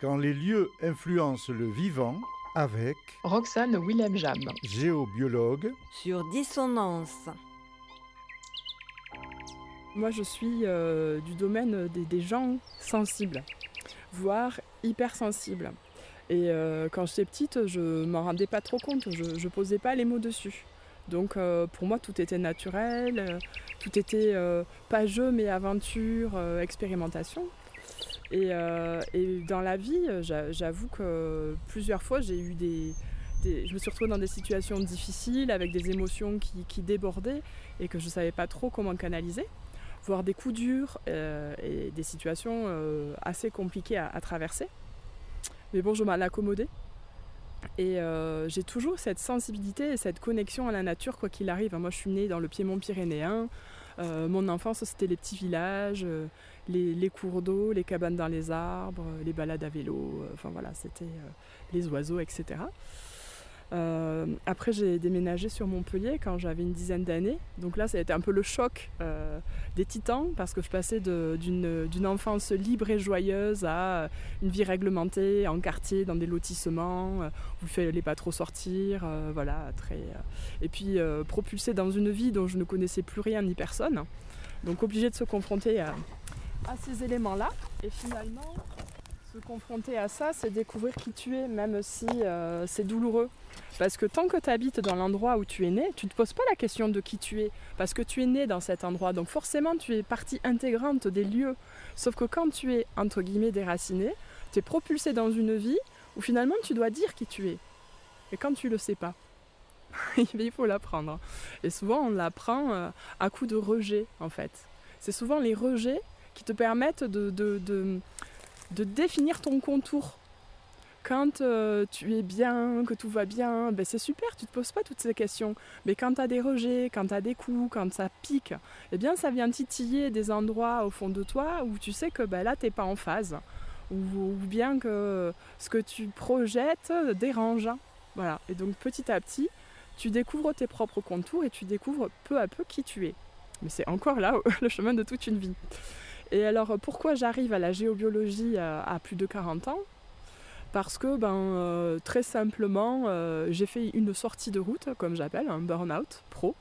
Quand les lieux influencent le vivant, avec Roxane Willem-Jam, géobiologue. Sur dissonance. Moi, je suis du domaine des gens sensibles, voire hypersensibles. Et quand j'étais petite, je m'en rendais pas trop compte, je posais pas les mots dessus. Donc pour moi, tout était naturel, tout était pas jeu, mais aventure, expérimentation. Et dans la vie, j'avoue que plusieurs fois, je me suis retrouvée dans des situations difficiles, avec des émotions qui débordaient et que je savais pas trop comment canaliser, voire des coups durs et des situations assez compliquées à traverser. Mais bon, je m'en accommodais. Et j'ai toujours cette sensibilité et cette connexion à la nature, quoi qu'il arrive. Moi, je suis née dans le Piémont pyrénéen. Mon enfance, c'était les petits villages, les cours d'eau, les cabanes dans les arbres, les balades à vélo. Enfin voilà, c'était les oiseaux, etc. Après, j'ai déménagé sur Montpellier quand j'avais une dizaine d'années. Donc là, ça a été un peu le choc des titans, parce que je passais d'une enfance libre et joyeuse à une vie réglementée en quartier, dans des lotissements, où il ne fallait pas trop sortir, voilà, et puis propulsée dans une vie dont je ne connaissais plus rien ni personne. Donc obligée de se confronter à ces éléments-là. Et finalement, se confronter à ça, c'est découvrir qui tu es, même si c'est douloureux. Parce que tant que tu habites dans l'endroit où tu es né, tu ne te poses pas la question de qui tu es, parce que tu es né dans cet endroit. Donc forcément, tu es partie intégrante des lieux. Sauf que quand tu es, entre guillemets, déraciné, tu es propulsé dans une vie où finalement tu dois dire qui tu es. Et quand tu le sais pas, il faut l'apprendre. Et souvent, on l'apprend à coup de rejet, en fait. C'est souvent les rejets qui te permettent de définir ton contour. Quand tu es bien, que tout va bien, ben c'est super, tu ne te poses pas toutes ces questions. Mais quand tu as des rejets, quand tu as des coups, quand ça pique, eh bien ça vient titiller des endroits au fond de toi où tu sais que ben là, tu n'es pas en phase. Ou bien que ce que tu projettes dérange. Voilà. Et donc petit à petit, tu découvres tes propres contours et tu découvres peu à peu qui tu es. Mais c'est encore là le chemin de toute une vie. Et alors, pourquoi j'arrive à la géobiologie à plus de 40 ans ? Parce que, très simplement, j'ai fait une sortie de route, comme j'appelle, un burn-out pro,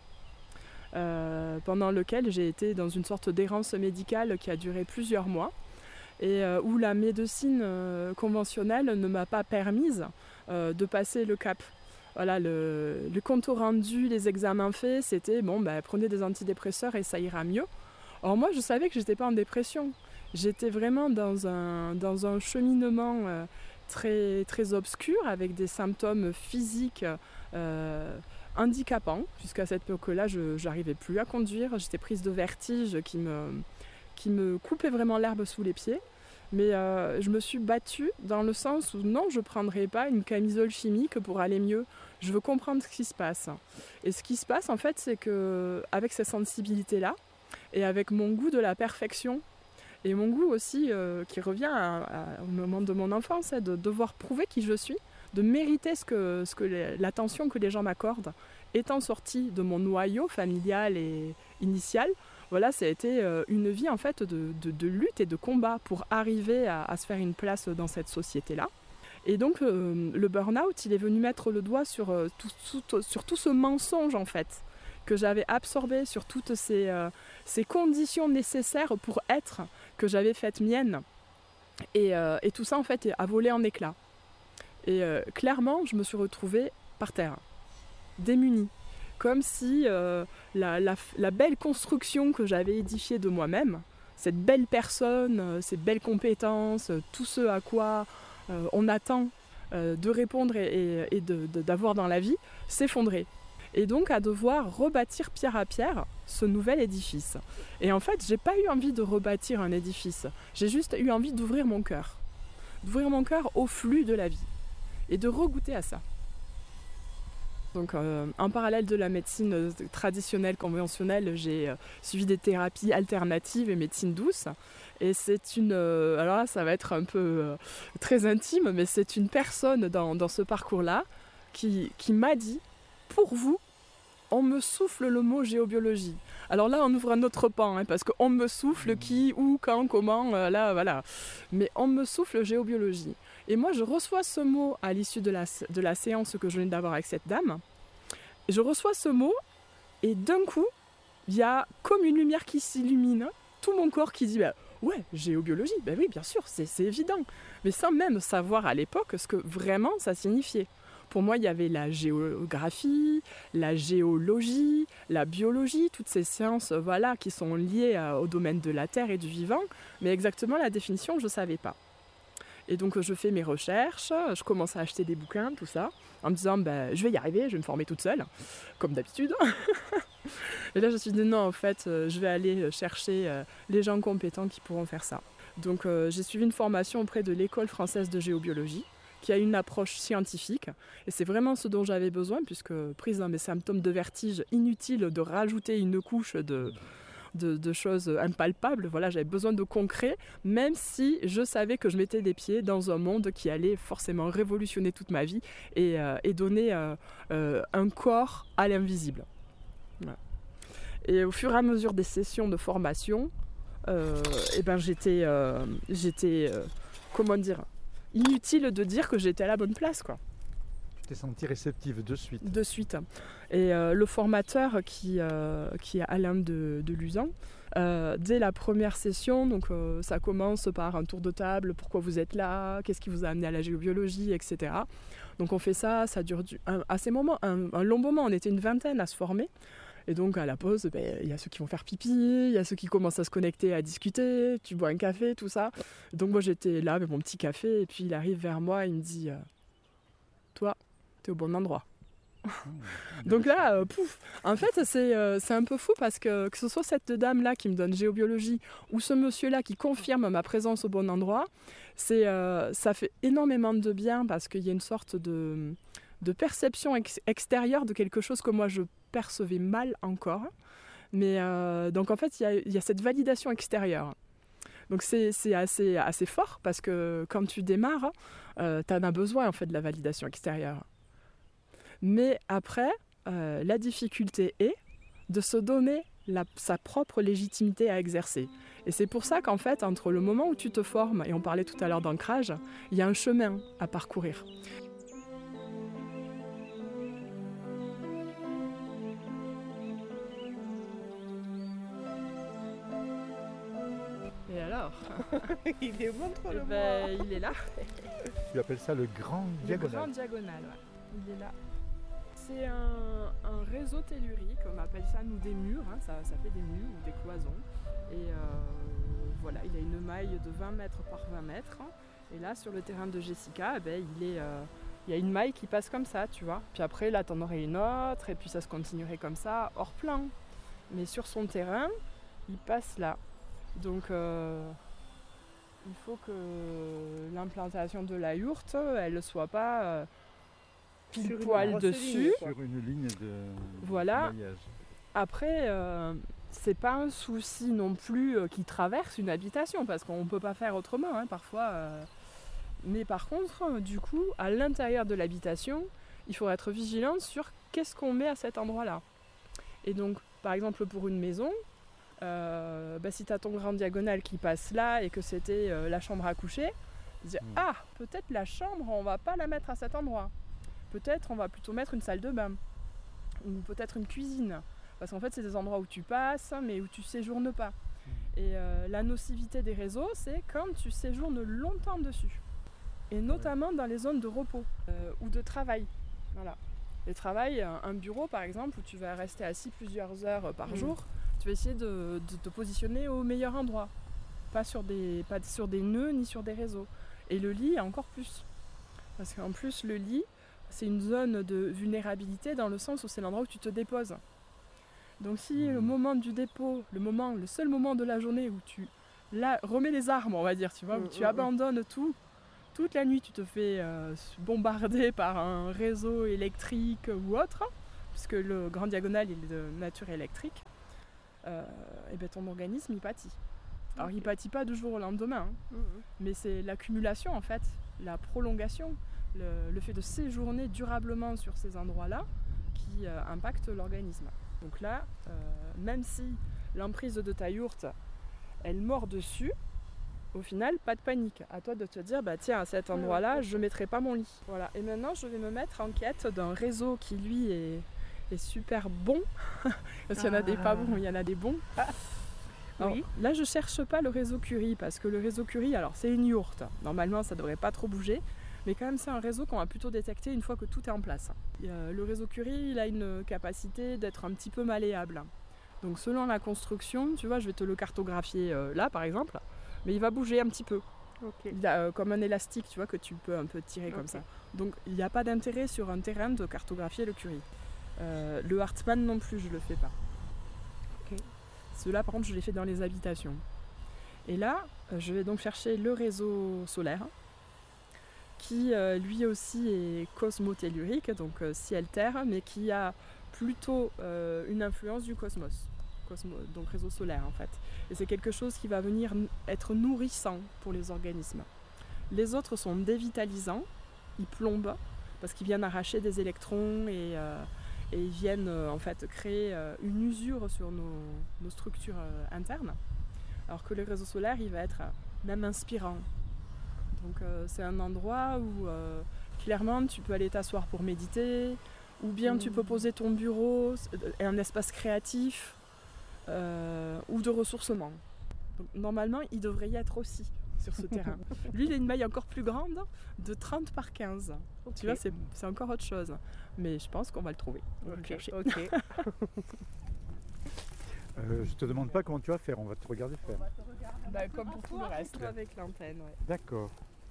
pendant lequel j'ai été dans une sorte d'errance médicale qui a duré plusieurs mois, et où la médecine conventionnelle ne m'a pas permise de passer le cap. Voilà, le contour rendu, les examens faits, c'était prenez des antidépresseurs et ça ira mieux. Or moi, je savais que j'étais pas en dépression. J'étais vraiment dans un cheminement très, très obscur, avec des symptômes physiques handicapants. Jusqu'à cette époque-là, je n'arrivais plus à conduire. J'étais prise de vertige qui me coupait vraiment l'herbe sous les pieds. Mais je me suis battue dans le sens où non, je ne prendrai pas une camisole chimique pour aller mieux. Je veux comprendre ce qui se passe. Et ce qui se passe, en fait, c'est qu'avec ces sensibilités-là, et avec mon goût de la perfection, et mon goût aussi qui revient au moment de mon enfance, de devoir prouver qui je suis, de mériter l'attention que les gens m'accordent, étant sortie de mon noyau familial et initial, voilà, ça a été une vie en fait de lutte et de combat pour arriver à se faire une place dans cette société-là. Et donc le burn-out, il est venu mettre le doigt sur tout ce mensonge en fait, que j'avais absorbé, sur toutes ces conditions nécessaires pour être, que j'avais faites miennes. Et tout ça, en fait, a volé en éclats. Et clairement, je me suis retrouvée par terre, démunie. Comme si la belle construction que j'avais édifiée de moi-même, cette belle personne, ces belles compétences, tout ce à quoi on attend de répondre et d'avoir dans la vie, s'effondrait. Et donc à devoir rebâtir pierre à pierre ce nouvel édifice. Et en fait, j'ai pas eu envie de rebâtir un édifice, j'ai juste eu envie d'ouvrir mon cœur au flux de la vie, et de regoûter à ça. Donc en parallèle de la médecine traditionnelle, conventionnelle, j'ai suivi des thérapies alternatives et médecine douce. Et c'est alors là, ça va être un peu très intime, mais c'est une personne dans ce parcours-là qui m'a dit, pour vous, on me souffle le mot géobiologie. Alors là, on ouvre un autre pan, hein, parce qu'on me souffle qui, où, quand, comment, là, voilà. Mais on me souffle géobiologie. Et moi, je reçois ce mot à l'issue de la séance que je viens d'avoir avec cette dame. Je reçois ce mot, et d'un coup, il y a comme une lumière qui s'illumine, tout mon corps qui dit ouais, géobiologie, oui, bien sûr, c'est évident. Mais sans même savoir à l'époque ce que vraiment ça signifiait. Pour moi, il y avait la géographie, la géologie, la biologie, toutes ces sciences qui sont liées au domaine de la Terre et du vivant. Mais exactement la définition, je ne savais pas. Et donc, je fais mes recherches, je commence à acheter des bouquins, tout ça, en me disant, je vais y arriver, je vais me former toute seule, comme d'habitude. Et là, je me suis dit, non, en fait, je vais aller chercher les gens compétents qui pourront faire ça. Donc, j'ai suivi une formation auprès de l'École française de géobiologie, qui a une approche scientifique. Et c'est vraiment ce dont j'avais besoin, puisque prise dans mes symptômes de vertige, inutile de rajouter une couche de choses impalpables. Voilà, j'avais besoin de concret, même si je savais que je mettais les pieds dans un monde qui allait forcément révolutionner toute ma vie et donner un corps à l'invisible. Voilà. Et au fur et à mesure des sessions de formation, j'étais comment dire, inutile de dire que j'étais à la bonne place, quoi. Tu t'es sentie réceptive de suite. De suite. Et le formateur qui est Alain de Luzan, dès la première session, donc ça commence par un tour de table, pourquoi vous êtes là, qu'est-ce qui vous a amené à la géobiologie, etc. Donc on fait ça dure à ces moments, un long moment, on était une vingtaine à se former. Et donc à la pause, il y a ceux qui vont faire pipi, il y a ceux qui commencent à se connecter, à discuter, tu bois un café, tout ça. Donc moi j'étais là avec mon petit café, et puis il arrive vers moi, il me dit toi, t'es au bon endroit. Donc là, en fait c'est un peu fou parce que ce soit cette dame-là qui me donne géobiologie ou ce monsieur-là qui confirme ma présence au bon endroit, ça fait énormément de bien parce qu'il y a une sorte de perception extérieure de quelque chose que moi je percevais mal encore. Mais donc en fait il y a cette validation extérieure. Donc c'est assez fort parce que quand tu démarres, tu en as besoin en fait de la validation extérieure. Mais après, la difficulté est de se donner sa propre légitimité à exercer. Et c'est pour ça qu'en fait, entre le moment où tu te formes, et on parlait tout à l'heure d'ancrage, il y a un chemin à parcourir. Et alors Il est montre-le-moi. Il est là. Tu appelles ça le grand diagonal. Le grand diagonal, ouais. Il est là. C'est un réseau tellurique, on appelle ça nous des murs, hein, ça fait des murs ou des cloisons. Et voilà, il a une maille de 20 mètres par 20 mètres. Et là, sur le terrain de Jessica, il y a une maille qui passe comme ça, tu vois. Puis après, là, t'en aurais une autre, et puis ça se continuerait comme ça, hors plan. Mais sur son terrain, il passe là. Donc, il faut que l'implantation de la yourte, elle ne soit pas pile poil dessus. Sur une ligne de voilà. maillage. Après, c'est pas un souci non plus qui traverse une habitation, parce qu'on ne peut pas faire autrement, hein, parfois. Mais par contre, du coup, à l'intérieur de l'habitation, il faut être vigilant sur qu'est-ce qu'on met à cet endroit-là. Et donc, par exemple, pour une maison, si tu as ton grand diagonal qui passe là et que c'était la chambre à coucher, tu dis peut-être la chambre, on va pas la mettre à cet endroit. Peut-être on va plutôt mettre une salle de bain ou peut-être une cuisine. Parce qu'en fait, c'est des endroits où tu passes, mais où tu séjournes pas. Et la nocivité des réseaux, c'est quand tu séjournes longtemps dessus. Et notamment dans les zones de repos ou de travail. Voilà. Les travails, un bureau par exemple, où tu vas rester assis plusieurs heures par jour, tu vas essayer de te positionner au meilleur endroit. Pas sur des nœuds ni sur des réseaux. Et le lit, encore plus. Parce qu'en plus, le lit, c'est une zone de vulnérabilité dans le sens où c'est l'endroit où tu te déposes. Donc si le moment du dépôt, le seul moment de la journée où tu remets les armes, on va dire, tu vois, où tu abandonnes tout, toute la nuit tu te fais bombarder par un réseau électrique ou autre, puisque le grand diagonal il est de nature électrique, et ton organisme il pâtit. Alors il pâtit pas du jour au lendemain, mais c'est l'accumulation en fait, la prolongation, le fait de séjourner durablement sur ces endroits-là qui impactent l'organisme. Donc là, même si l'emprise de ta yourte, elle mord dessus, au final, pas de panique. À toi de te dire, tiens, à cet endroit-là, je ne mettrai pas mon lit. Voilà. Et maintenant, je vais me mettre en quête d'un réseau qui, lui, est super bon. Parce qu'il y en a des pas bons, il y en a des bons. Alors, Oui. là, je ne cherche pas le réseau Curie, parce que le réseau Curie, alors c'est une yourte. Normalement, ça ne devrait pas trop bouger. Mais quand même, c'est un réseau qu'on va plutôt détecter une fois que tout est en place. Le réseau Curie, il a une capacité d'être un petit peu malléable. Donc selon la construction, tu vois, je vais te le cartographier là, par exemple, mais il va bouger un petit peu. Ok. Il a comme un élastique, tu vois, que tu peux un peu tirer comme Ok. ça. Donc il n'y a pas d'intérêt sur un terrain de cartographier le Curie. Le Hartmann non plus, je ne le fais pas. Ok. Ceux-là, par contre, je les fais dans les habitations. Et là, je vais donc chercher le réseau solaire, qui lui aussi est cosmotellurique, donc ciel-terre, mais qui a plutôt une influence du cosmos, donc réseau solaire en fait. Et c'est quelque chose qui va venir être nourrissant pour les organismes. Les autres sont dévitalisants, ils plombent, parce qu'ils viennent arracher des électrons et ils viennent en fait créer une usure sur nos structures internes, alors que le réseau solaire, il va être même inspirant. Donc c'est un endroit où clairement tu peux aller t'asseoir pour méditer, ou bien tu peux poser ton bureau, un espace créatif ou de ressourcement. Donc, normalement, il devrait y être aussi sur ce terrain. Lui, il a une maille encore plus grande, de 30 par 15. Ok. Tu vois, c'est encore autre chose. Mais je pense qu'on va le trouver. On va le Ok. chercher. Ok. Je te demande pas comment tu vas faire, on va te regarder faire. Comme pour tout le reste. Avec l'antenne, ouais. D'accord.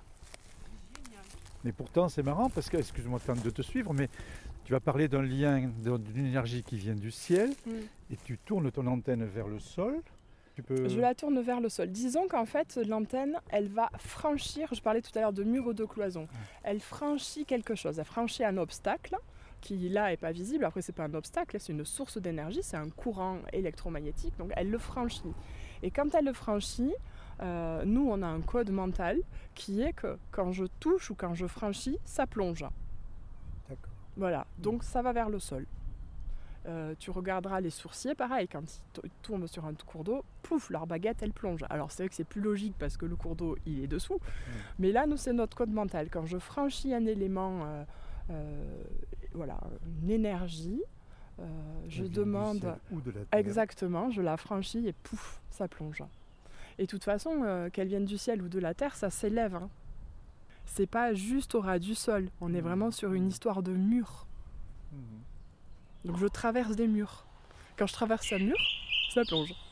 Mais pourtant c'est marrant parce que, excuse-moi de te suivre, mais tu vas parler d'un lien, d'une énergie qui vient du ciel et tu tournes ton antenne vers le sol. Tu peux... Je la tourne vers le sol. Disons qu'en fait, l'antenne, elle va franchir, je parlais tout à l'heure de mur ou de cloison, elle franchit quelque chose, elle franchit un obstacle qui là n'est pas visible. Après, c'est pas un obstacle, c'est une source d'énergie, c'est un courant électromagnétique, donc elle le franchit. Et quand elle le franchit, nous, on a un code mental qui est que quand je touche ou quand je franchis, ça plonge. D'accord. Voilà, donc ça va vers le sol. Tu regarderas les sourciers, pareil, quand ils tombent sur un cours d'eau, pouf, leur baguette, elle plonge. Alors c'est vrai que c'est plus logique parce que le cours d'eau, il est dessous. Mais là, nous, c'est notre code mental. Quand je franchis un élément, voilà, une énergie, je demande... Ou de la terre. Exactement, je la franchis et pouf, ça plonge. Et de toute façon, qu'elle vienne du ciel ou de la terre, ça s'élève. Hein. C'est pas juste au ras du sol. On est vraiment sur une histoire de mur. Donc je traverse des murs. Quand je traverse un mur, ça plonge.